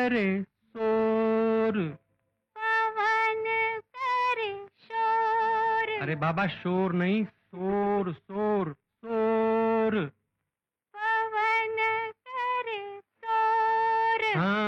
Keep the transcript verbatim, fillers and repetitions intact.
करे शोर। पवन करे शोर। अरे बाबा शोर नहीं, शोर शोर शोर। पवन करे शोर। हाँ